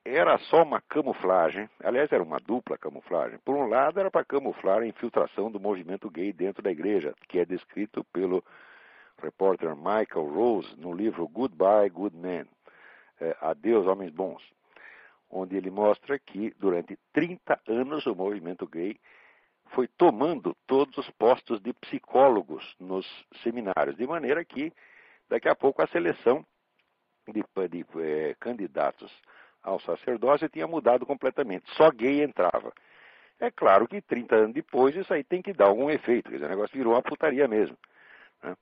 era só uma camuflagem, aliás, era uma dupla camuflagem. Por um lado, era para camuflar a infiltração do movimento gay dentro da igreja, que é descrito pelo repórter Michael Rose no livro Goodbye, Good Men, Adeus, Homens Bons, onde ele mostra que durante 30 anos o movimento gay foi tomando todos os postos de psicólogos nos seminários, de maneira que daqui a pouco a seleção de candidatos ao sacerdócio tinha mudado completamente. Só gay entrava. É claro que 30 anos depois isso aí tem que dar algum efeito, quer dizer, o negócio virou uma putaria mesmo, né?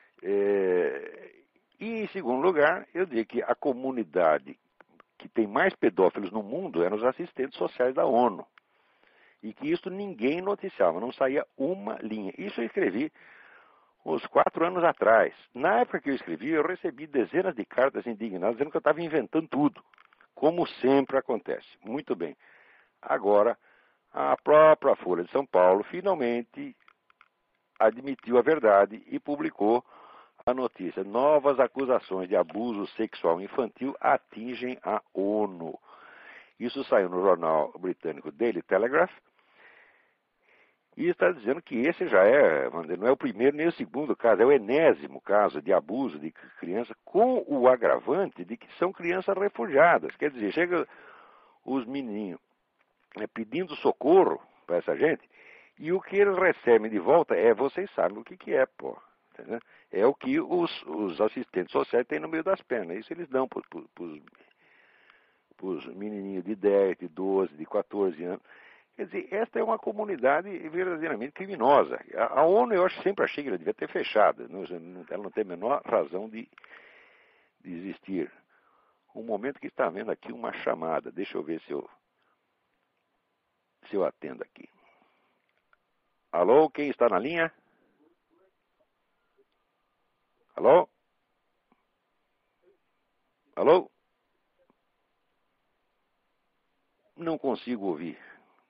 E em segundo lugar, eu diria que a comunidade que tem mais pedófilos no mundo eram os assistentes sociais da ONU. E que isso ninguém noticiava, não saía uma linha. Isso eu escrevi uns 4 anos atrás. Na época que eu escrevi, eu recebi dezenas de cartas indignadas dizendo que eu estava inventando tudo, como sempre acontece. Muito bem. Agora, a própria Folha de São Paulo finalmente admitiu a verdade e publicou a notícia: novas acusações de abuso sexual infantil atingem a ONU. Isso saiu no jornal britânico Daily Telegraph, e está dizendo que esse já é, não é o primeiro nem o segundo caso, é o enésimo caso de abuso de criança, com o agravante de que são crianças refugiadas. Quer dizer, chega os menininhos pedindo socorro para essa gente, e o que eles recebem de volta vocês sabem o que é, pô. Entendeu? É o que os assistentes sociais têm no meio das pernas. Isso eles dão para os menininhos de 10, de 12, de 14 anos. Quer dizer, esta é uma comunidade verdadeiramente criminosa. A ONU, eu sempre achei que ela devia ter fechado. Ela não tem a menor razão de existir. Um momento que está havendo aqui uma chamada. Deixa eu ver se eu atendo aqui. Alô, quem está na linha? Alô? Alô? Não consigo ouvir.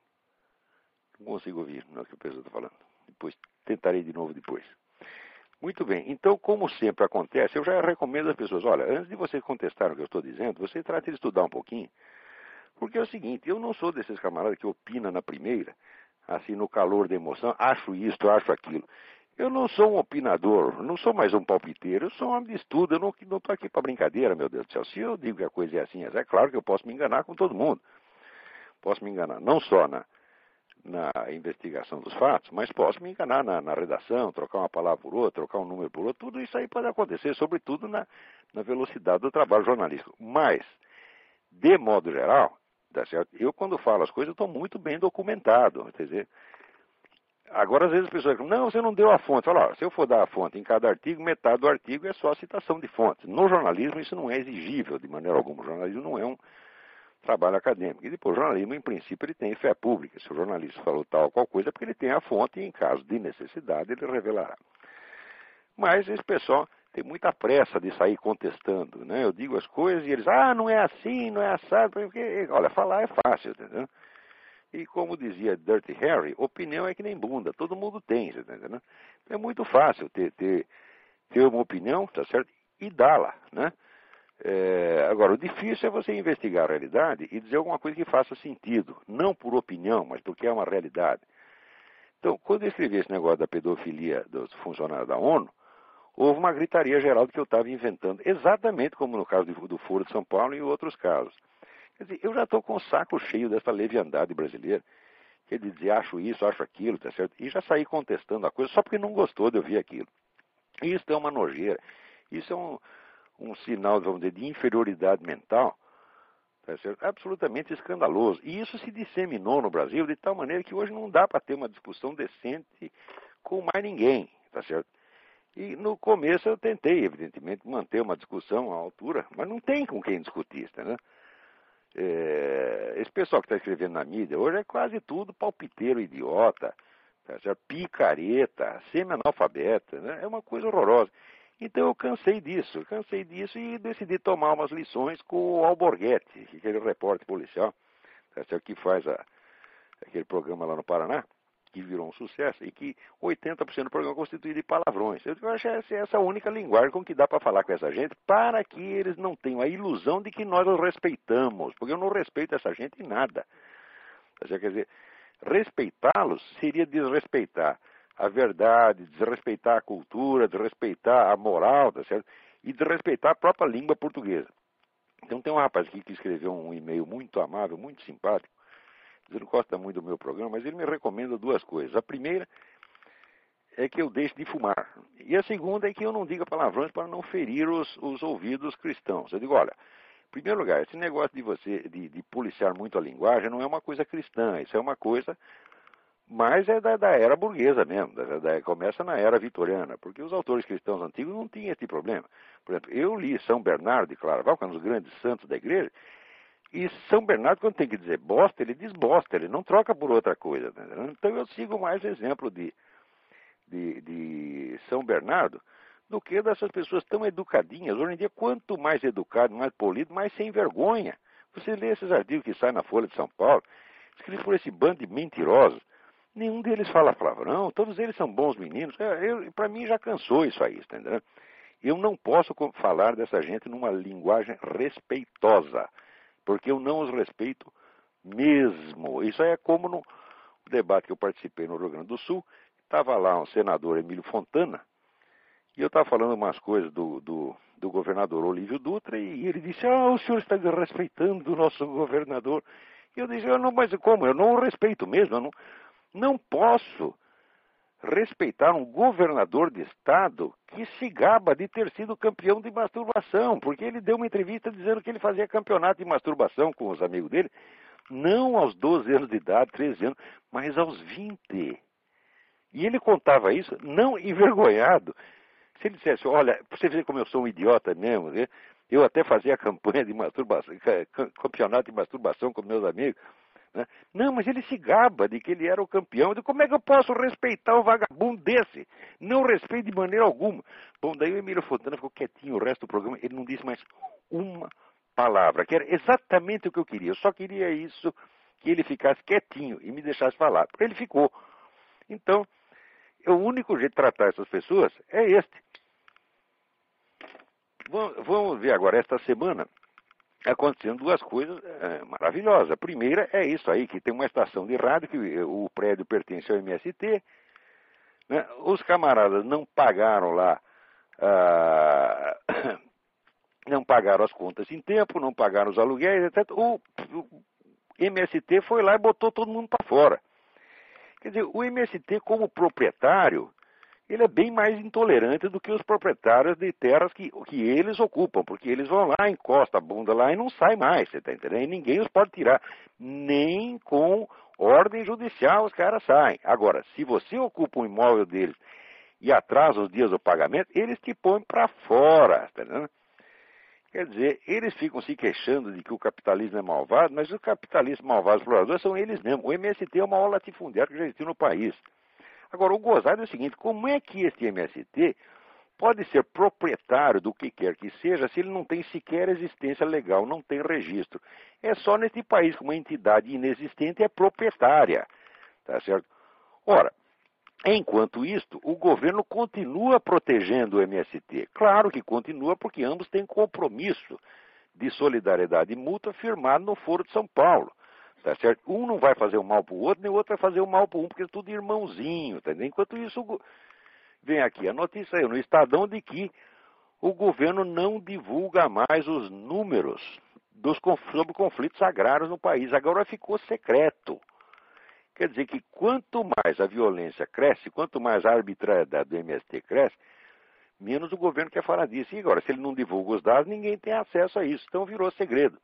Não consigo ouvir o que a pessoa está falando. Depois tentarei de novo depois. Muito bem. Então, como sempre acontece, eu já recomendo às pessoas, olha, antes de você contestar o que eu estou dizendo, você trate de estudar um pouquinho. Porque é o seguinte, eu não sou desses camaradas que opina na primeira, assim, no calor da emoção, acho isto, acho aquilo. Eu não sou um opinador, não sou mais um palpiteiro, eu sou um homem de estudo, eu não estou aqui para brincadeira, meu Deus do céu. Se eu digo que a coisa é assim, é claro que eu posso me enganar com todo mundo. Posso me enganar não só na investigação dos fatos, mas posso me enganar na redação, trocar uma palavra por outra, trocar um número por outro, tudo isso aí pode acontecer, sobretudo na velocidade do trabalho jornalístico. Mas, de modo geral, tá certo? Eu quando falo as coisas, estou muito bem documentado, quer dizer, agora às vezes as pessoas dizem, não, você não deu a fonte. Fala, se eu for dar a fonte em cada artigo, metade do artigo é só a citação de fontes. No jornalismo isso não é exigível de maneira alguma, o jornalismo não é um trabalho acadêmico. E depois, o jornalismo, em princípio, ele tem fé pública. Se o jornalista falou tal ou qual coisa, é porque ele tem a fonte e, em caso de necessidade, ele revelará. Mas esse pessoal tem muita pressa de sair contestando, né? Eu digo as coisas e eles, não é assim, não é assado. Porque, olha, falar é fácil, entendeu? E como dizia Dirty Harry, opinião é que nem bunda, todo mundo tem, entendeu? É muito fácil ter uma opinião, tá certo? E dá-la, né? Agora, o difícil é você investigar a realidade e dizer alguma coisa que faça sentido. Não por opinião, mas porque é uma realidade. Então, quando eu escrevi esse negócio da pedofilia dos funcionários da ONU, houve uma gritaria geral de que eu estava inventando, exatamente como no caso do Foro de São Paulo e em outros casos. Quer dizer, eu já estou com o saco cheio dessa leviandade brasileira, que é de dizer acho isso, acho aquilo, tá certo? E já saí contestando a coisa só porque não gostou de ouvir aquilo. Isso é uma nojeira. Isso é um sinal, vamos dizer, de inferioridade mental, tá certo? Absolutamente escandaloso. E isso se disseminou no Brasil de tal maneira que hoje não dá para ter uma discussão decente com mais ninguém, tá certo? E no começo eu tentei, evidentemente, manter uma discussão à altura, mas não tem com quem discutir, né? Esse pessoal que está escrevendo na mídia hoje é quase tudo palpiteiro idiota, tá certo? Picareta, semi-analfabeta, né? É uma coisa horrorosa. Então eu cansei disso e decidi tomar umas lições com o Alborguete, aquele repórter policial, tá certo? Que faz aquele programa lá no Paraná. que virou um sucesso, e que 80% do programa é constituído de palavrões. Eu acho essa a única linguagem com que dá para falar com essa gente, para que eles não tenham a ilusão de que nós os respeitamos, porque eu não respeito essa gente em nada. Quer dizer, respeitá-los seria desrespeitar a verdade, desrespeitar a cultura, desrespeitar a moral, tá certo? E desrespeitar a própria língua portuguesa. Então tem um rapaz aqui que escreveu um e-mail muito amável, muito simpático. Ele não gosta muito do meu programa, mas ele me recomenda duas coisas. A primeira é que eu deixe de fumar. E a segunda é que eu não diga palavrões para não ferir os ouvidos cristãos. Eu digo, olha, em primeiro lugar, esse negócio de você de policiar muito a linguagem não é uma coisa cristã, isso é uma coisa mais da era burguesa mesmo, começa na era vitoriana, porque os autores cristãos antigos não tinham esse problema. Por exemplo, eu li São Bernardo de Claraval, que é um dos grandes santos da igreja, e São Bernardo, quando tem que dizer bosta, ele diz bosta, ele não troca por outra coisa. Né? Então eu sigo mais exemplo de São Bernardo do que dessas pessoas tão educadinhas. Hoje em dia, quanto mais educado, mais polido, mais sem vergonha. Você lê esses artigos que saem na Folha de São Paulo, escritos por esse bando de mentirosos. Nenhum deles fala palavrão, todos eles são bons meninos. Para mim já cansou isso aí, tá entendendo? Eu não posso falar dessa gente numa linguagem respeitosa, porque eu não os respeito mesmo. Isso aí é como no debate que eu participei no Rio Grande do Sul, estava lá um senador, Emílio Fontana, e eu estava falando umas coisas do governador Olívio Dutra, e ele disse, o senhor está desrespeitando o nosso governador. E eu disse, mas como? Eu não o respeito mesmo, eu não posso respeitar um governador de estado que se gaba de ter sido campeão de masturbação, porque ele deu uma entrevista dizendo que ele fazia campeonato de masturbação com os amigos dele, não aos 12 anos de idade, 13 anos, mas aos 20. E ele contava isso, não envergonhado. Se ele dissesse, olha, pra você ver como eu sou um idiota mesmo, né? Eu até fazia campanha de masturbação, campeonato de masturbação com meus amigos. Né? Não, mas ele se gaba de que ele era o campeão. De como é que eu posso respeitar um vagabundo desse? Não respeito de maneira alguma. Bom, daí o Emílio Fontana ficou quietinho o resto do programa. Ele não disse mais uma palavra, que era exatamente o que eu queria. Eu só queria isso, que ele ficasse quietinho e me deixasse falar. Porque ele ficou. Então, o único jeito de tratar essas pessoas é este. Vamos ver agora, esta semana, acontecendo duas coisas maravilhosas. A primeira é isso aí, que tem uma estação de rádio, que o prédio pertence ao MST, né? Os camaradas não pagaram lá, não pagaram as contas em tempo, não pagaram os aluguéis, etc. O MST foi lá e botou todo mundo para fora. Quer dizer, o MST como proprietário, ele é bem mais intolerante do que os proprietários de terras que eles ocupam, porque eles vão lá, encostam a bunda lá e não sai mais, você está entendendo? E ninguém os pode tirar, nem com ordem judicial os caras saem. Agora, se você ocupa um imóvel deles e atrasa os dias do pagamento, eles te põem para fora, está entendendo? Quer dizer, eles ficam se queixando de que o capitalismo é malvado, mas o capitalismo malvado, os exploradores, são eles mesmos. O MST é o maior latifundiário que já existiu no país. Agora, o gozado é o seguinte, como é que este MST pode ser proprietário do que quer que seja se ele não tem sequer existência legal, não tem registro? É só neste país que uma entidade inexistente é proprietária, tá certo? Ora, enquanto isto, o governo continua protegendo o MST. Claro que continua, porque ambos têm compromisso de solidariedade mútua firmado no Foro de São Paulo. Tá certo? Um não vai fazer o mal para o outro, nem o outro vai fazer o mal para um, porque é tudo irmãozinho. Tá? Enquanto isso, vem aqui a notícia aí no Estadão de que o governo não divulga mais os números sobre conflitos agrários no país. Agora ficou secreto. Quer dizer que quanto mais a violência cresce, quanto mais a arbitrariedade do MST cresce, menos o governo quer falar disso. E agora, se ele não divulga os dados, ninguém tem acesso a isso. Então virou segredo.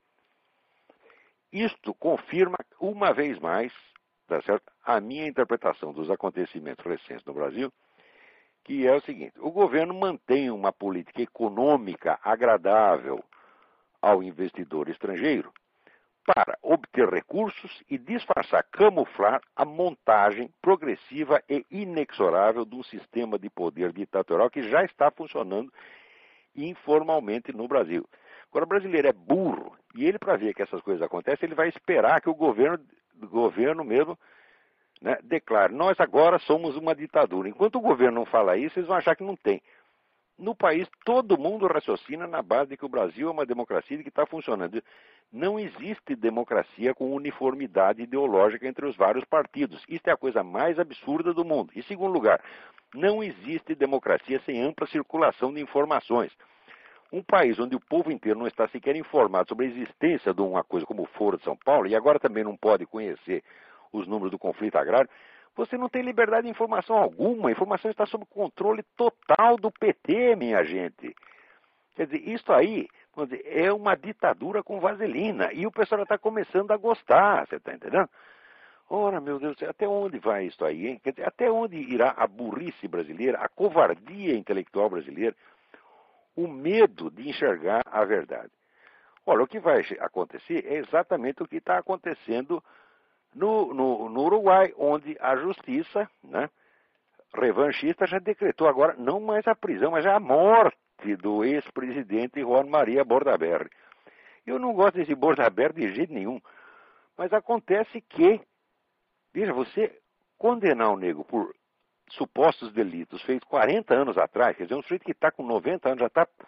Isto confirma, uma vez mais, tá certo, a minha interpretação dos acontecimentos recentes no Brasil, que é o seguinte: o governo mantém uma política econômica agradável ao investidor estrangeiro para obter recursos e disfarçar, camuflar a montagem progressiva e inexorável de um sistema de poder ditatorial que já está funcionando informalmente no Brasil. Agora, o brasileiro é burro, e ele, para ver que essas coisas acontecem, ele vai esperar que o governo mesmo né, declara, nós agora somos uma ditadura. Enquanto o governo não fala isso, eles vão achar que não tem. No país, todo mundo raciocina na base de que o Brasil é uma democracia e que está funcionando. Não existe democracia com uniformidade ideológica entre os vários partidos. Isso é a coisa mais absurda do mundo. Em segundo lugar, não existe democracia sem ampla circulação de informações. Um país onde o povo inteiro não está sequer informado sobre a existência de uma coisa como o Foro de São Paulo, e agora também não pode conhecer os números do conflito agrário, você não tem liberdade de informação alguma. A informação está sob controle total do PT, minha gente. Quer dizer, isso aí, vamos dizer, é uma ditadura com vaselina. E o pessoal já está começando a gostar, você está entendendo? Ora, meu Deus, até onde vai isso aí, hein? Quer dizer, até onde irá a burrice brasileira, a covardia intelectual brasileira, o medo de enxergar a verdade? Olha, o que vai acontecer é exatamente o que está acontecendo no Uruguai, onde a justiça, né, revanchista já decretou agora não mais a prisão, mas a morte do ex-presidente Juan Maria Bordaberry. Eu não gosto desse Bordaberry de jeito nenhum, mas acontece que, veja, você condenar um nego por supostos delitos feitos 40 anos atrás, quer dizer, um sujeito que está com 90 anos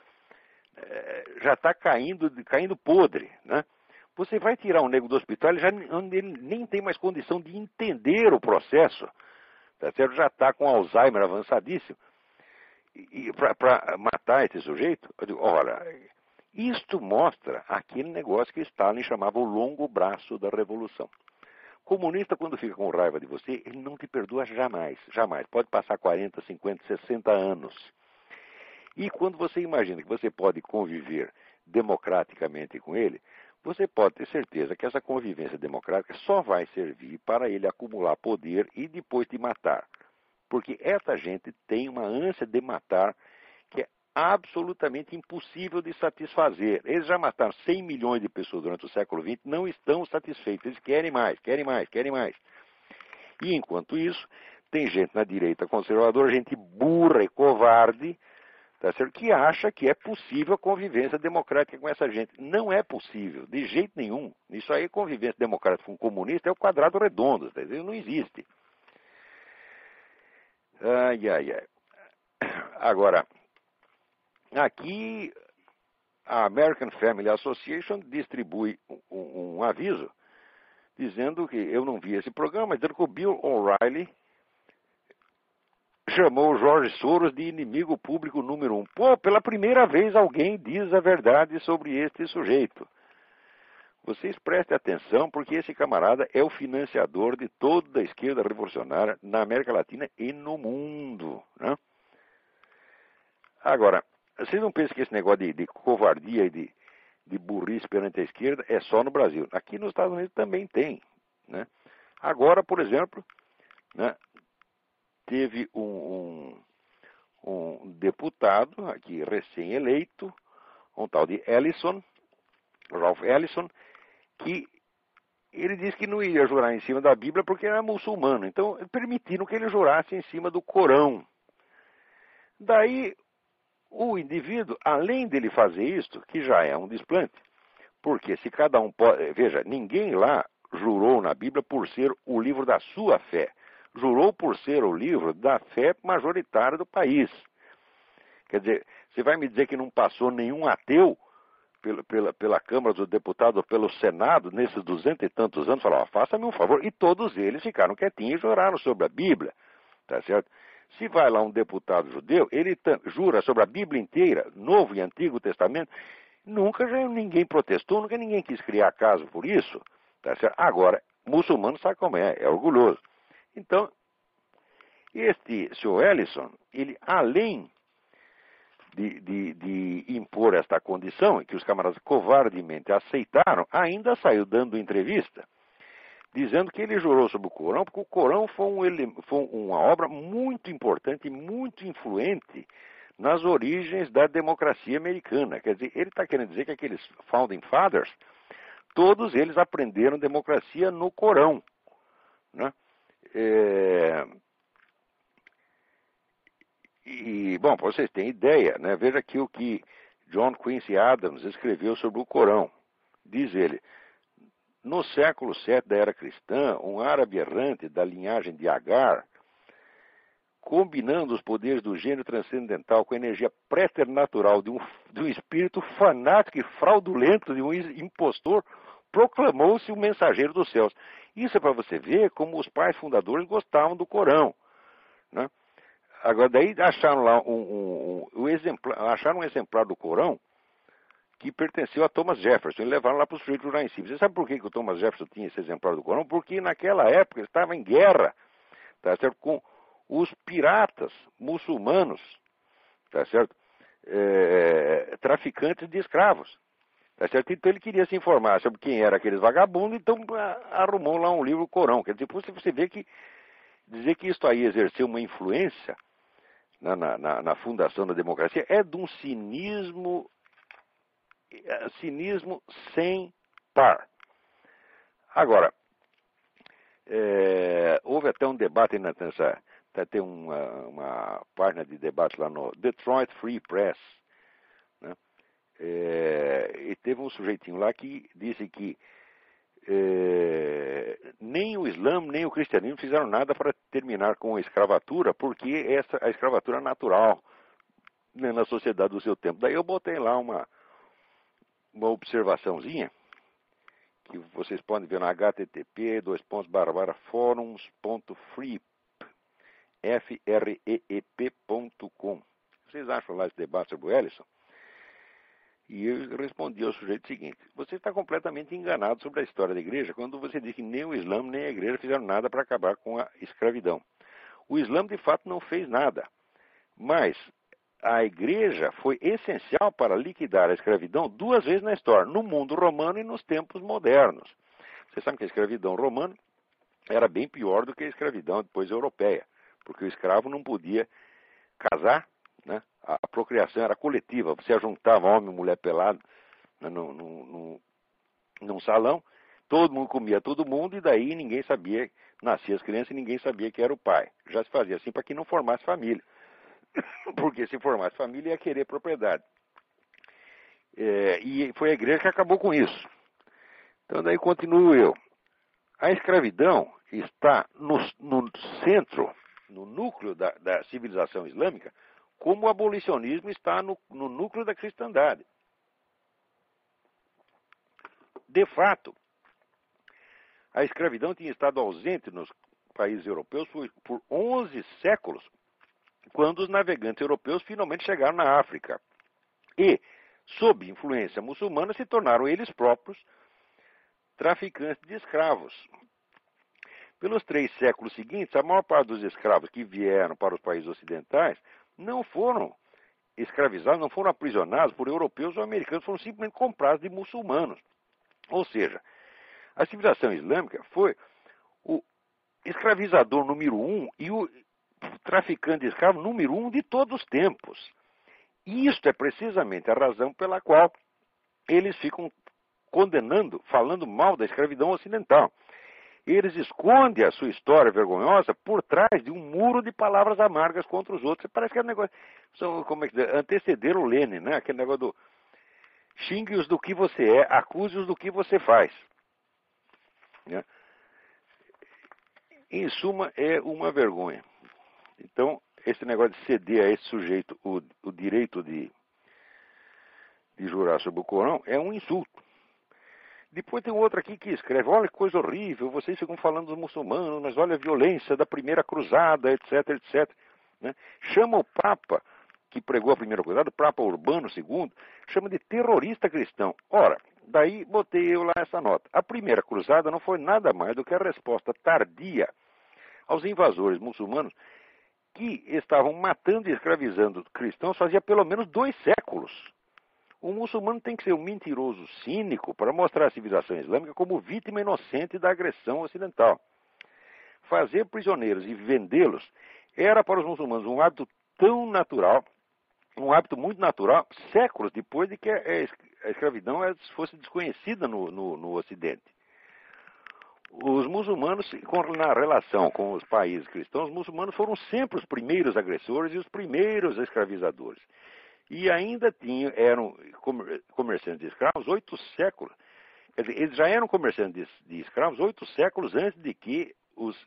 já está caindo podre, né? Você vai tirar um nego do hospital, ele nem tem mais condição de entender o processo, tá certo? Já está com Alzheimer avançadíssimo. E para matar esse sujeito, eu digo, ora, isto mostra aquele negócio que Stalin chamava o longo braço da revolução. Comunista, quando fica com raiva de você, ele não te perdoa jamais, jamais. Pode passar 40, 50, 60 anos. E quando você imagina que você pode conviver democraticamente com ele, você pode ter certeza que essa convivência democrática só vai servir para ele acumular poder e depois te matar. Porque essa gente tem uma ânsia de matar que é absolutamente impossível de satisfazer. Eles já mataram 100 milhões de pessoas durante o século XX, não estão satisfeitos. Eles querem mais, querem mais, querem mais. E enquanto isso, tem gente na direita conservadora, gente burra e covarde, tá certo? Que acha que é possível a convivência democrática com essa gente. Não é possível, de jeito nenhum. Isso aí, convivência democrática com um comunista, é o quadrado redondo, tá entendendo? Não existe. Ai, ai, ai. Agora, aqui a American Family Association distribui um aviso dizendo que, eu não vi esse programa, mas dizendo que o Bill O'Reilly chamou o Jorge Soros de inimigo público número 1. Pô, pela primeira vez alguém diz a verdade sobre este sujeito. Vocês prestem atenção, porque esse camarada é o financiador de toda a esquerda revolucionária na América Latina e no mundo, né? Agora, vocês não pensam que esse negócio de covardia e de burrice perante a esquerda é só no Brasil. Aqui nos Estados Unidos também tem, né? Agora, por exemplo, né, teve um deputado aqui recém-eleito, um tal de Ellison, Ralph Ellison, que ele disse que não ia jurar em cima da Bíblia porque era muçulmano. Então, permitiram que ele jurasse em cima do Corão. Daí, o indivíduo, além dele fazer isto, que já é um desplante, porque se cada um pode... Veja, ninguém lá jurou na Bíblia por ser o livro da sua fé. Jurou por ser o livro da fé majoritária do país. Quer dizer, você vai me dizer que não passou nenhum ateu pela Câmara dos Deputados ou pelo Senado nesses 200 e tantos anos, falaram, faça-me um favor. E todos eles ficaram quietinhos e juraram sobre a Bíblia. Tá certo? Se vai lá um deputado judeu, ele jura sobre a Bíblia inteira, Novo e Antigo Testamento. Nunca ninguém protestou, nunca ninguém quis criar caso por isso. Tá certo? Agora, muçulmano sabe como é orgulhoso. Então, este Sr. Ellison, ele, além de impor esta condição, que os camaradas covardemente aceitaram, ainda saiu dando entrevista, dizendo que ele jurou sobre o Corão, porque o Corão foi uma obra muito importante e muito influente nas origens da democracia americana. Quer dizer, ele está querendo dizer que aqueles Founding Fathers, todos eles aprenderam democracia no Corão, né? E, bom, para vocês terem ideia, né, veja aqui o que John Quincy Adams escreveu sobre o Corão. Diz ele, no século VII da era cristã, um árabe errante da linhagem de Agar, combinando os poderes do gênio transcendental com a energia preternatural de um espírito fanático e fraudulento, de um impostor, proclamou-se o mensageiro dos céus. Isso é para você ver como os pais fundadores gostavam do Corão, né? Agora, daí acharam lá acharam um exemplar do Corão que pertenceu a Thomas Jefferson e levaram lá para os sujeitos lá em cima. Você sabe por que o Thomas Jefferson tinha esse exemplar do Corão? Porque naquela época ele estava em guerra, tá certo? Com os piratas muçulmanos, tá certo? Traficantes de escravos, tá certo? Então ele queria se informar sobre quem eram aqueles vagabundos, então arrumou lá um livro, o Corão. Quer dizer, você vê que dizer que isso aí exerceu uma influência na fundação da democracia é de um cinismo sem par. Agora, houve até um debate tem uma página de debate lá no Detroit Free Press, né? E teve um sujeitinho lá que disse que nem o Islã nem o cristianismo fizeram nada para terminar com a escravatura, porque a escravatura é natural, né, na sociedade do seu tempo. Daí eu botei lá uma observaçãozinha que vocês podem ver na http://forums.freep.com. Vocês acham lá esse debate sobre o Ellison? E eu respondi ao sujeito o seguinte: você está completamente enganado sobre a história da igreja quando você diz que nem o Islã nem a igreja fizeram nada para acabar com a escravidão. O Islã de fato não fez nada, mas a igreja foi essencial para liquidar a escravidão duas vezes na história, no mundo romano e nos tempos modernos. Você sabe que a escravidão romana era bem pior do que a escravidão depois europeia, porque o escravo não podia casar, né? A procriação era coletiva, você ajuntava homem e mulher pelado, né, num salão, todo mundo comia todo mundo e daí ninguém sabia, nascia as crianças e ninguém sabia que era o pai. Já se fazia assim para que não formasse família. Porque se formasse família ia querer propriedade. E foi a igreja que acabou com isso. Então daí continuo eu. A escravidão está no centro, no núcleo da civilização islâmica, como o abolicionismo está no núcleo da cristandade. De fato, a escravidão tinha estado ausente nos países europeus por 11 séculos, quando os navegantes europeus finalmente chegaram na África. E, sob influência muçulmana, se tornaram eles próprios traficantes de escravos. Pelos 3 séculos seguintes, a maior parte dos escravos que vieram para os países ocidentais não foram escravizados, não foram aprisionados por europeus ou americanos, foram simplesmente comprados de muçulmanos. Ou seja, a civilização islâmica foi o escravizador número 1 e o traficante de escravos número 1 de todos os tempos. E isto é precisamente a razão pela qual eles ficam condenando, falando mal da escravidão ocidental. Eles escondem a sua história vergonhosa por trás de um muro de palavras amargas contra os outros. Parece que é um negócio, como é que anteceder o Lênin, né? Aquele negócio do xingue-os do que você é, acuse-os do que você faz, né? Em suma, é uma vergonha. Então, esse negócio de ceder a esse sujeito o direito de jurar sobre o Corão é um insulto. Depois tem outro aqui que escreve: olha que coisa horrível, vocês ficam falando dos muçulmanos, mas olha a violência da primeira cruzada, etc, etc. Né? Chama o Papa, que pregou a primeira cruzada, o Papa Urbano II, chama de terrorista cristão. Ora, daí botei eu lá essa nota. A primeira cruzada não foi nada mais do que a resposta tardia aos invasores muçulmanos que estavam matando e escravizando cristãos fazia pelo menos 2 séculos. O muçulmano tem que ser um mentiroso cínico para mostrar a civilização islâmica como vítima inocente da agressão ocidental. Fazer prisioneiros e vendê-los era para os muçulmanos um hábito tão natural, um hábito muito natural, séculos depois de que a escravidão fosse desconhecida no Ocidente. Os muçulmanos, na relação com os países cristãos, os muçulmanos foram sempre os primeiros agressores e os primeiros escravizadores. E ainda eram comerciantes de escravos 8 séculos. Quer dizer, eles já eram comerciantes de escravos 8 séculos antes de que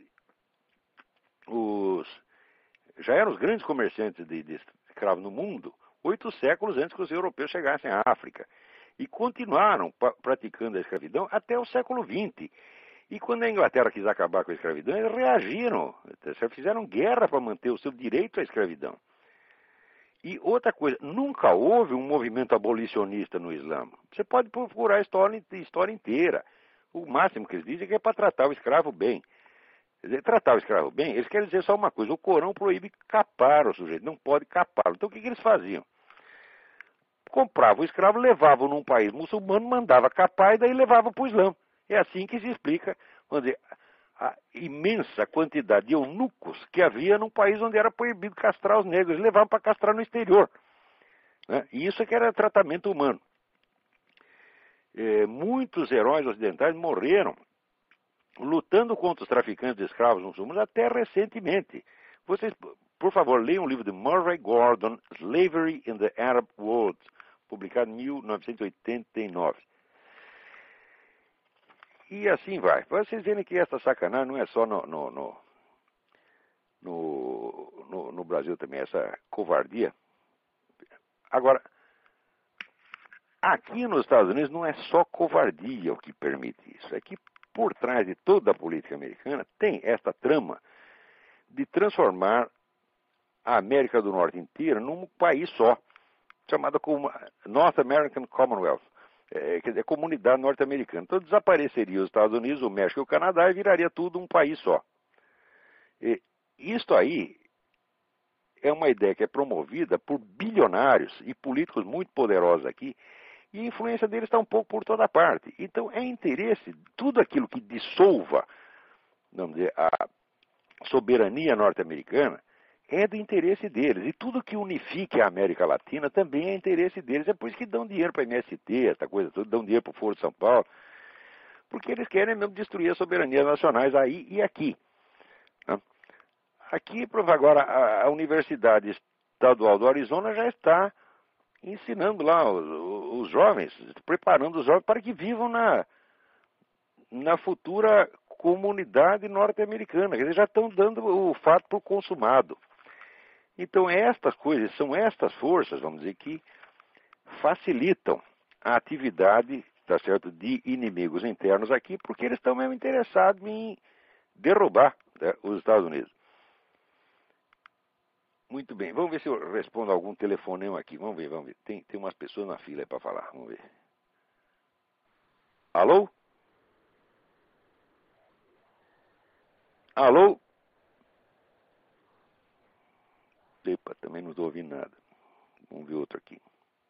já eram os grandes comerciantes de escravos no mundo, 8 séculos antes que os europeus chegassem à África. E continuaram praticando a escravidão até o século XX. E quando a Inglaterra quis acabar com a escravidão, eles reagiram, fizeram guerra para manter o seu direito à escravidão. E outra coisa, nunca houve um movimento abolicionista no Islã. Você pode procurar a história inteira. O máximo que eles dizem é que é para tratar o escravo bem. Quer dizer, tratar o escravo bem, eles querem dizer só uma coisa: o Corão proíbe capar o sujeito, não pode capá-lo. Então o que eles faziam? Compravam o escravo, levavam num país muçulmano, mandava capar e daí levavam para o Islã. É assim que se explica, vamos dizer, a imensa quantidade de eunucos que havia num país onde era proibido castrar os negros. Eles levavam para castrar no exterior. Né? E isso é que era tratamento humano. Muitos heróis ocidentais morreram lutando contra os traficantes de escravos muçulmanos até recentemente. Vocês, por favor, leiam o livro de Murray Gordon, Slavery in the Arab World, publicado em 1989. E assim vai. Para vocês verem que essa sacanagem não é só no Brasil também, essa covardia. Agora, aqui nos Estados Unidos não é só covardia o que permite isso. É que por trás de toda a política americana tem esta trama de transformar a América do Norte inteira num país só, chamada como North American Commonwealth. Quer dizer, comunidade norte-americana. Então desapareceria os Estados Unidos, o México e o Canadá e viraria tudo um país só. E isto aí é uma ideia que é promovida por bilionários e políticos muito poderosos aqui, e a influência deles está um pouco por toda parte. Então é interesse, tudo aquilo que dissolva, vamos dizer, a soberania norte-americana, é do interesse deles. E tudo que unifique a América Latina também é interesse deles. É por isso que dão dinheiro para a MST, essa coisa toda, dão dinheiro para o Foro de São Paulo. Porque eles querem mesmo destruir as soberanias nacionais aí e aqui. Né? Aqui, agora, a Universidade Estadual do Arizona já está ensinando lá os jovens, preparando os jovens para que vivam na futura comunidade norte-americana. Eles já estão dando o fato por consumado. Então, estas coisas, são estas forças, vamos dizer, que facilitam a atividade, tá certo, de inimigos internos aqui, porque eles estão mesmo interessados em derrubar, né, os Estados Unidos. Muito bem, vamos ver se eu respondo algum telefonema aqui. Vamos ver. Tem umas pessoas na fila aí para falar, vamos ver. Alô? Alô? Epa, também não estou ouvindo nada. Vamos ver outro aqui.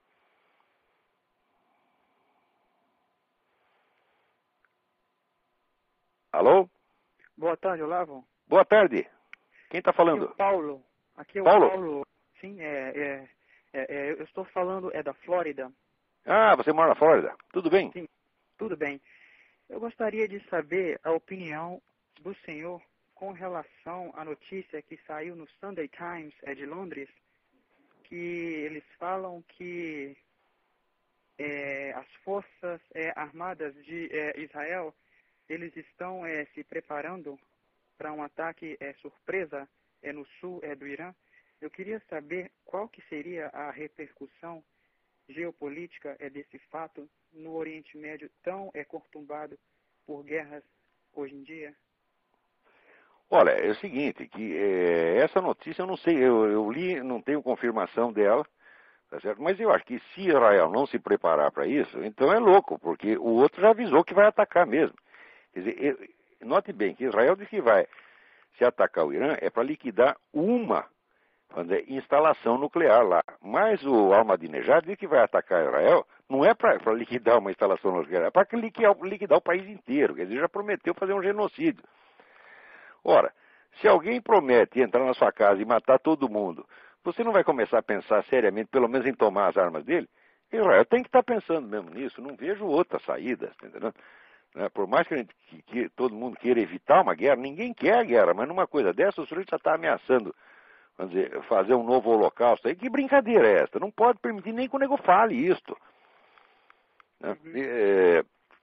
Alô? Boa tarde, Olavo. Boa tarde. Quem está falando? Aqui é o Paulo. Aqui é o Paulo? Paulo. Sim, eu estou falando, da Flórida. Ah, você mora na Flórida. Tudo bem? Sim, tudo bem. Eu gostaria de saber a opinião do senhor com relação à notícia que saiu no Sunday Times, de Londres, que eles falam que as forças armadas de Israel, eles estão se preparando para um ataque surpresa no sul do Irã. Eu queria saber qual que seria a repercussão geopolítica desse fato no Oriente Médio tão conturbado por guerras hoje em dia. Olha, é o seguinte, que essa notícia eu não sei, eu li, não tenho confirmação dela, tá certo? Mas eu acho que se Israel não se preparar para isso, então é louco, porque o outro já avisou que vai atacar mesmo. Quer dizer, note bem que Israel diz que vai se atacar o Irã é para liquidar uma, vamos dizer, instalação nuclear lá. Mas o Ahmadinejad diz que vai atacar Israel, não é para liquidar uma instalação nuclear, é para liquidar o país inteiro. Quer dizer, já prometeu fazer um genocídio. Ora, se alguém promete entrar na sua casa e matar todo mundo, você não vai começar a pensar seriamente, pelo menos em tomar as armas dele? Israel tem que estar pensando mesmo nisso, não vejo outra saída, entendeu? Por mais que todo mundo queira evitar uma guerra, ninguém quer a guerra, mas numa coisa dessa o sujeito já está ameaçando, vamos dizer, fazer um novo holocausto. Aí, que brincadeira é esta? Não pode permitir nem que o nego fale isto. Né?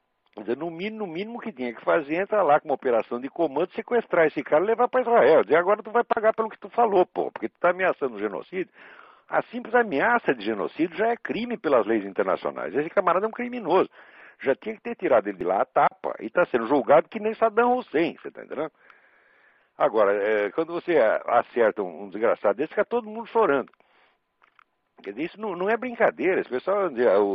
dizer, no mínimo que tinha que fazer, entrar lá com uma operação de comando, sequestrar esse cara e levar para Israel. Dizer, agora tu vai pagar pelo que tu falou, pô, porque tu está ameaçando o genocídio. A simples ameaça de genocídio já é crime pelas leis internacionais. Esse camarada é um criminoso. Já tinha que ter tirado ele de lá a tapa e está sendo julgado que nem Saddam Hussein, você está entendendo? Agora, quando você acerta um desgraçado desse, fica todo mundo chorando. Quer dizer, isso não é brincadeira. Esse pessoal,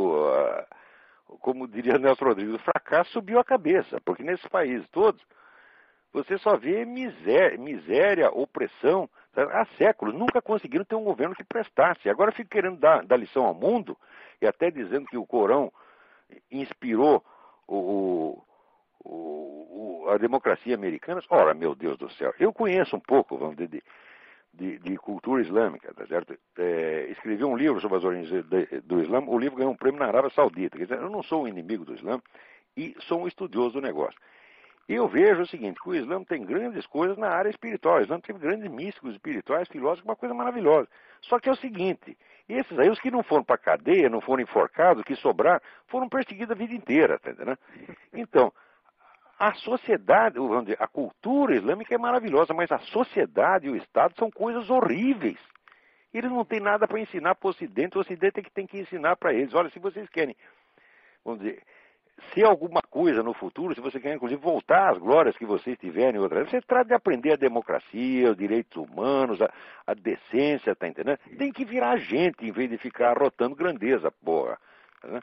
como diria Nelson Rodrigues, o fracasso subiu a cabeça, porque nesses países todos você só vê miséria, opressão. Sabe? Há séculos nunca conseguiram ter um governo que prestasse. Agora fica querendo dar lição ao mundo e até dizendo que o Corão inspirou a democracia americana. Ora, meu Deus do céu, eu conheço um pouco, vamos dizer, de cultura islâmica, tá certo? Escrevi um livro sobre as origens do Islã. O livro ganhou um prêmio na Arábia Saudita. Quer dizer, eu não sou um inimigo do Islã e sou um estudioso do negócio. E eu vejo o seguinte, que o Islã tem grandes coisas na área espiritual. O Islã tem grandes místicos espirituais, filósofos, uma coisa maravilhosa. Só que é o seguinte, esses aí, os que não foram para a cadeia, não foram enforcados, que sobraram, foram perseguidos a vida inteira, tá entendendo? Então, a sociedade, vamos dizer, a cultura islâmica é maravilhosa, mas a sociedade e o Estado são coisas horríveis. Eles não têm nada para ensinar para o Ocidente é que tem que ensinar para eles. Olha, se vocês querem, vamos dizer, ser alguma coisa no futuro, se você quer, inclusive, voltar às glórias que vocês tiverem outra vez, você trata de aprender a democracia, os direitos humanos, a decência, tá entendendo? Tem que virar gente em vez de ficar arrotando grandeza, porra. Tá?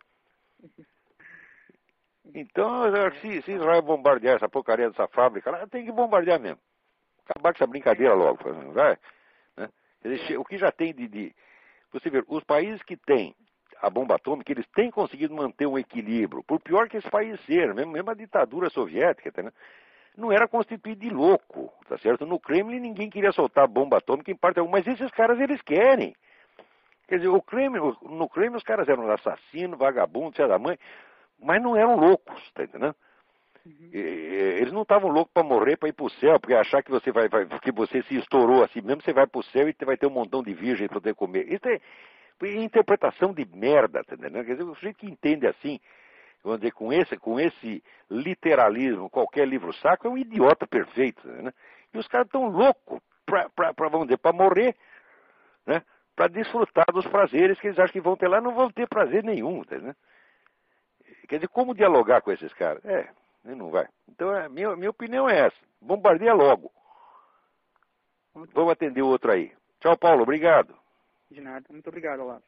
Então, se Israel bombardear essa porcaria dessa fábrica, lá, tem que bombardear mesmo. Acabar com essa brincadeira logo, vai. Né? O que já tem você vê, os países que têm a bomba atômica, eles têm conseguido manter um equilíbrio. Por pior que esses países sejam, mesmo a ditadura soviética, tá, né? Não era constituído de louco, tá certo? No Kremlin ninguém queria soltar bomba atômica em parte alguma, mas esses caras eles querem. Quer dizer, no Kremlin os caras eram assassinos, vagabundos, filha da mãe, mas não eram loucos, tá entendendo? Eles não estavam loucos para morrer, para ir para o céu, porque achar que você que você se estourou assim mesmo, você vai para o céu e vai ter um montão de virgens para poder comer. Isso é interpretação de merda, tá entendendo? Quer dizer, o sujeito que entende assim, vamos dizer, com esse literalismo, qualquer livro saco, é um idiota perfeito, né? E os caras estão loucos vamos dizer, para morrer, né? Para desfrutar dos prazeres que eles acham que vão ter lá, não vão ter prazer nenhum, tá entendendo? Quer dizer, como dialogar com esses caras? Não vai. Então, minha opinião é essa. Bombardeia logo. Vamos atender o outro aí. Tchau, Paulo. Obrigado. De nada. Muito obrigado, Olavo.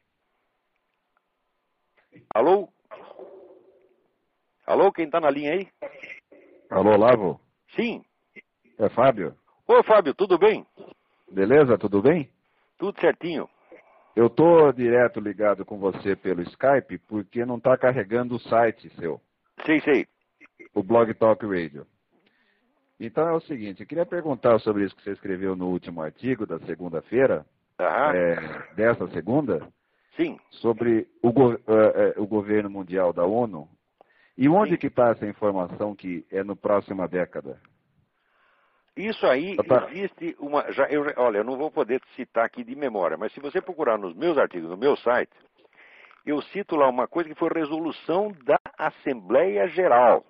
Alô? Alô, quem está na linha aí? Alô, Olavo? Sim. É Fábio? Ô, Fábio, tudo bem? Beleza, tudo bem? Tudo certinho. Eu tô direto ligado com você pelo Skype porque não está carregando o site seu. Sei. O Blog Talk Radio. Então é o seguinte, eu queria perguntar sobre isso que você escreveu no último artigo da segunda-feira, dessa segunda, sim, sobre o governo mundial da ONU. E onde que está essa informação que é no próxima década? Isso aí existe uma... olha, eu não vou poder citar aqui de memória, mas se você procurar nos meus artigos, no meu site, eu cito lá uma coisa que foi resolução da Assembleia Geral.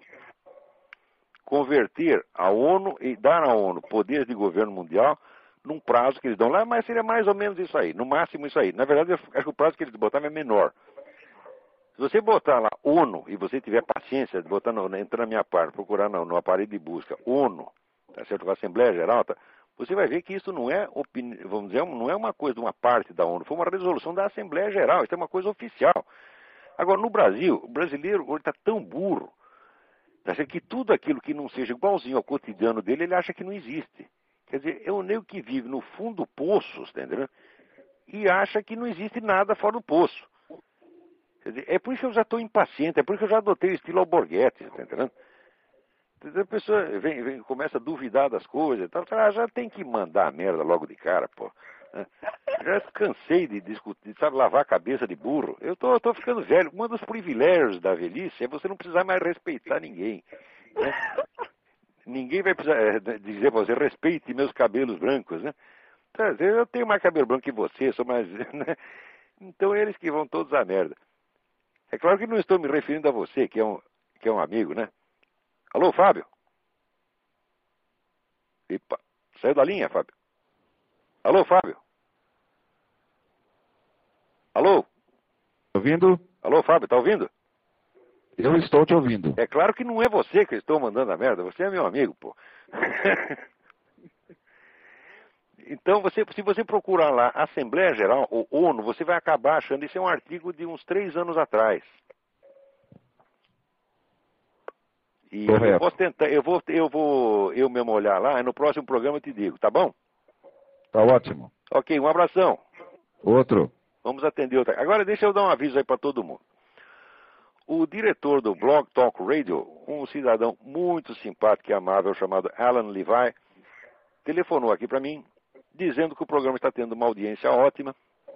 Converter a ONU e dar à ONU poderes de governo mundial num prazo que eles dão lá, mas seria mais ou menos isso aí, no máximo isso aí. Na verdade, eu acho que o prazo que eles botaram é menor. Se você botar lá ONU e você tiver paciência de botar, entrar na minha parte, procurar no aparelho de busca ONU, tá certo? Com a Assembleia Geral, tá? Você vai ver que isso não é, vamos dizer, não é uma coisa de uma parte da ONU, foi uma resolução da Assembleia Geral, isso é uma coisa oficial. Agora, no Brasil, o brasileiro hoje está tão burro, tá certo? Que tudo aquilo que não seja igualzinho ao cotidiano dele, ele acha que não existe. Quer dizer, é o nego que vive no fundo do poço, tá entendendo? E acha que não existe nada fora do poço. Quer dizer, é por isso que eu já estou impaciente, é por isso que eu já adotei o estilo Alborguete, tá entendendo? A pessoa começa a duvidar das coisas e tal, já tem que mandar a merda logo de cara, pô. Já cansei de discutir, sabe, lavar a cabeça de burro. Eu tô ficando velho. Um dos privilégios da velhice é você não precisar mais respeitar ninguém. Né? Ninguém vai precisar dizer pra você, respeite meus cabelos brancos, né? Eu tenho mais cabelo branco que você, sou mais... Né? Então eles que vão todos à merda. É claro que não estou me referindo a você, que é um amigo, né? Alô, Fábio? Epa, saiu da linha, Fábio? Alô, Fábio? Alô? Ouvindo? Alô, Fábio, tá ouvindo? Eu estou te ouvindo. É claro que não é você que eu estou mandando a merda, você é meu amigo, pô. Então, se você procurar lá Assembleia Geral ou ONU, você vai acabar achando, isso é um artigo de uns 3 anos atrás. E eu posso tentar, eu mesmo olhar lá, e no próximo programa eu te digo, tá bom? Tá ótimo. Ok, um abração. Outro. Vamos atender outra. Agora deixa eu dar um aviso aí para todo mundo. O diretor do Blog Talk Radio, um cidadão muito simpático e amável chamado Alan Levi, telefonou aqui para mim, dizendo que o programa está tendo uma audiência ótima,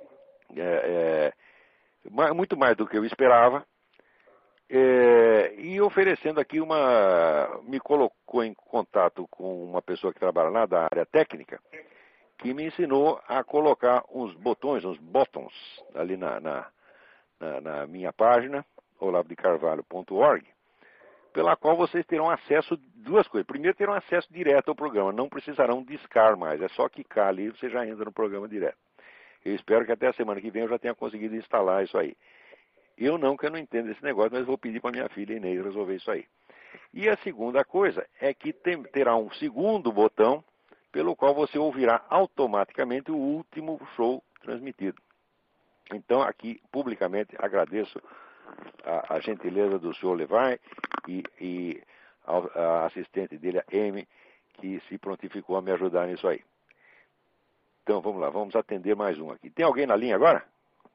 muito mais do que eu esperava, e oferecendo aqui me colocou em contato com uma pessoa que trabalha lá da área técnica, que me ensinou a colocar uns botões, uns buttons, ali na minha página, olavdecarvalho.org, pela qual vocês terão acesso a duas coisas. Primeiro, terão acesso direto ao programa, não precisarão discar mais, é só clicar ali e você já entra no programa direto. Eu espero que até a semana que vem eu já tenha conseguido instalar isso aí. Que eu não entendo esse negócio, mas vou pedir para minha filha Inês resolver isso aí. E a segunda coisa é que terá um segundo botão pelo qual você ouvirá automaticamente o último show transmitido. Então, aqui, publicamente, agradeço a gentileza do senhor Levi e a assistente dele, a Amy, que se prontificou a me ajudar nisso aí. Então, vamos lá, vamos atender mais um aqui. Tem alguém na linha agora?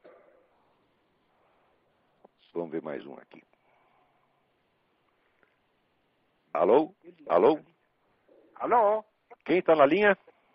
Vamos ver mais um aqui. Alô? Alô? Alô? Quem está na linha?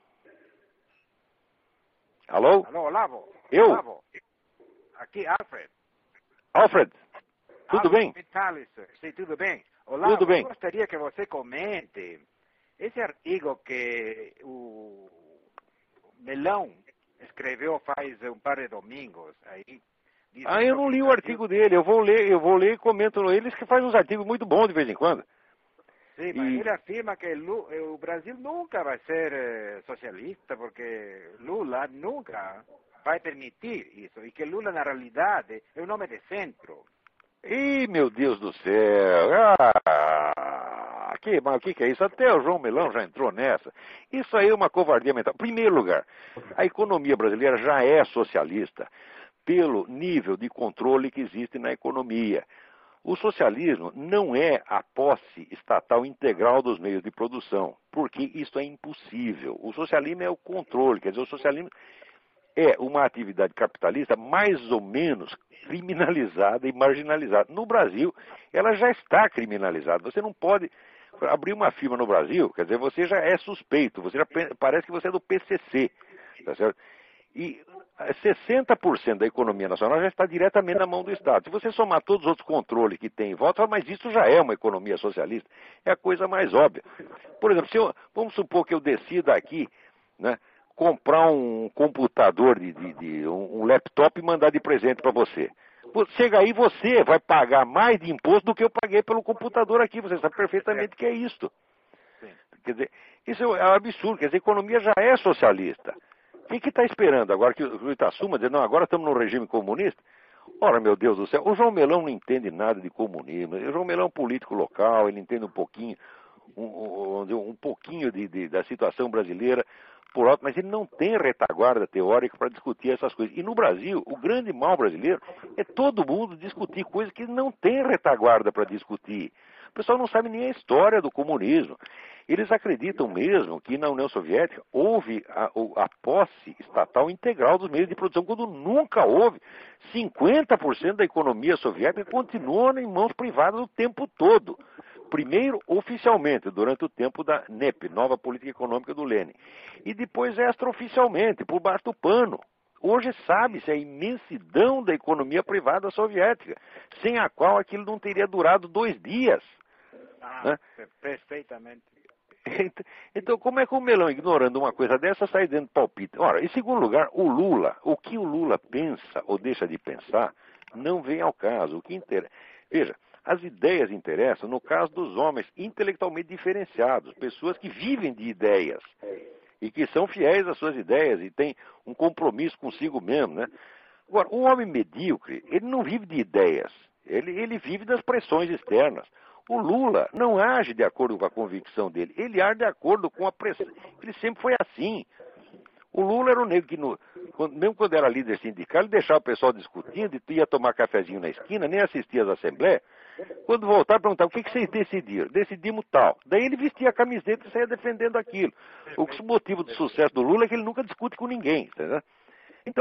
Alô? Alô, Olavo? Eu? Olavo. Aqui, Alfred. Alfred, tudo Alfred bem? Vitalis. Sim, tudo bem. Olavo, Tudo bem. eu gostaria que você comente esse artigo que o Melão escreveu faz um par de domingos aí. Eu não li o artigo dele, eu vou ler e comento eles que faz uns artigos muito bons de vez em quando. Sim, mas ele afirma que o Brasil nunca vai ser socialista, porque Lula nunca vai permitir isso, e que Lula, na realidade, é um homem de centro. Ih, meu Deus do céu! Mas o que é isso? Até o João Melão já entrou nessa. Isso aí é uma covardia mental. Em primeiro lugar, a economia brasileira já é socialista pelo nível de controle que existe na economia. O socialismo não é a posse estatal integral dos meios de produção, porque isso é impossível. O socialismo é o controle, quer dizer, o socialismo é uma atividade capitalista mais ou menos criminalizada e marginalizada. No Brasil, ela já está criminalizada. Você não pode abrir uma firma no Brasil, quer dizer, você já é suspeito, você já parece que você é do PCC, tá certo? E 60% da economia nacional já está diretamente na mão do Estado. Se você somar todos os outros controles que tem em volta, mas isso já é uma economia socialista. É a coisa mais óbvia. Por exemplo, vamos supor que eu decida aqui, né, comprar um computador, um laptop e mandar de presente para você. Chega aí, você vai pagar mais de imposto do que eu paguei pelo computador aqui. Você sabe perfeitamente o que é isto. Quer dizer, isso é um absurdo. Quer dizer, a economia já é socialista. Quem que está esperando agora que o Itaçuma diz, não, agora estamos no regime comunista? Ora, meu Deus do céu, o João Melão não entende nada de comunismo. O João Melão é um político local, ele entende um pouquinho, um pouquinho da situação brasileira por alto, mas ele não tem retaguarda teórica para discutir essas coisas. E no Brasil, o grande mal brasileiro é todo mundo discutir coisas que não tem retaguarda para discutir. O pessoal não sabe nem a história do comunismo. Eles acreditam mesmo que na União Soviética houve a posse estatal integral dos meios de produção, quando nunca houve. 50% da economia soviética continuou em mãos privadas o tempo todo. Primeiro, oficialmente, durante o tempo da NEP, Nova Política Econômica do Lenin. E depois extraoficialmente, por baixo do pano. Hoje sabe-se a imensidão da economia privada soviética, sem a qual aquilo não teria durado 2 dias. Né? Perfeitamente. Então, como é que o Melão, ignorando uma coisa dessa, sai dentro do palpite? Ora, em segundo lugar, o que o Lula pensa ou deixa de pensar, não vem ao caso. O que interessa. Veja, As ideias interessam no caso dos homens intelectualmente diferenciados, pessoas que vivem de ideias e que são fiéis às suas ideias e têm um compromisso consigo mesmo, né? Agora, um homem medíocre, ele não vive de ideias, ele vive das pressões externas. O Lula não age de acordo com a convicção dele, ele age de acordo com a pressão. Ele sempre foi assim. O Lula era um negro que, mesmo quando era líder sindical, ele deixava o pessoal discutindo e ia tomar cafezinho na esquina, nem assistia às assembleias. Quando voltava, perguntava, o que vocês decidiram? Decidimos tal. Daí ele vestia a camiseta e saía defendendo aquilo. O motivo do sucesso do Lula é que ele nunca discute com ninguém, entendeu?